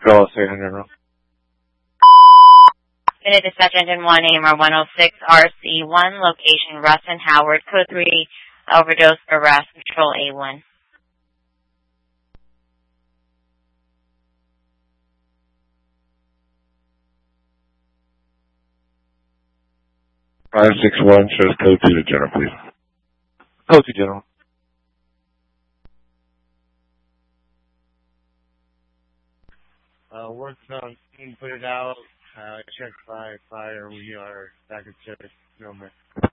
Go Station General. Unit Dispatch Engine 1, AMR 106, RC1, location Rustin Howard, Code 3, overdose arrest, Patrol A1. 561 shows code 2 to General, please. Code 2 General. Works on scene, put it out. Check by fire. We are back in service. No, man.